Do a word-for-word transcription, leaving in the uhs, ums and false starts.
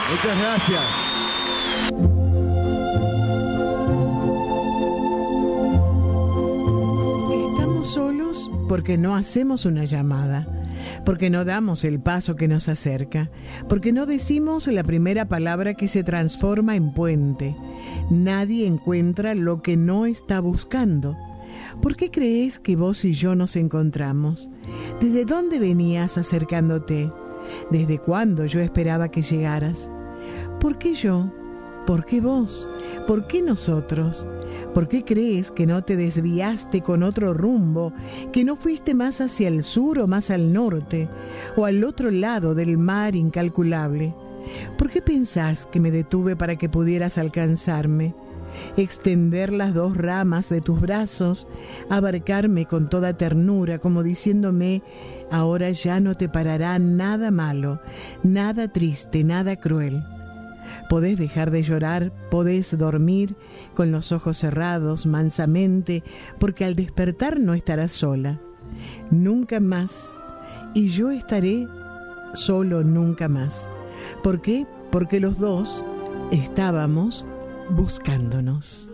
Muchas gracias. Estamos solos porque no hacemos una llamada, porque no damos el paso que nos acerca, porque no decimos la primera palabra que se transforma en puente. Nadie encuentra lo que no está buscando. ¿Por qué crees que vos y yo nos encontramos? ¿Desde dónde venías acercándote? ¿Desde cuándo yo esperaba que llegaras? ¿Por qué yo? ¿Por qué vos? ¿Por qué nosotros? ¿Por qué crees que no te desviaste con otro rumbo, que no fuiste más hacia el sur o más al norte, o al otro lado del mar incalculable? ¿Por qué pensás que me detuve para que pudieras alcanzarme? Extender las dos ramas de tus brazos, abarcarme con toda ternura, como diciéndome: ahora ya no te parará nada malo, nada triste, nada cruel. Podés dejar de llorar, podés dormir con los ojos cerrados, mansamente, porque al despertar no estarás sola. Nunca más. Y yo estaré solo nunca más. ¿Por qué? Porque los dos estábamos buscándonos.